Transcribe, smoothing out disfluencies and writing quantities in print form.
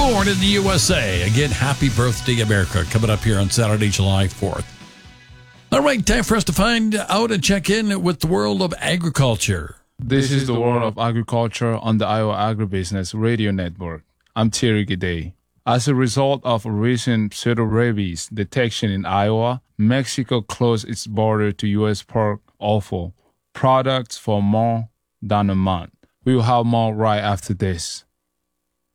born in the USA. Again, happy birthday, America, coming up here on Saturday, July 4th. All right, time for us to find out and check in with the world of agriculture. This is the world of agriculture on the Iowa Agribusiness Radio Network. I'm Thierry Gide. As a result of recent pseudo-rabies detection in Iowa, Mexico closed its border to U.S. pork offal products for more than a month. We will have more right after this.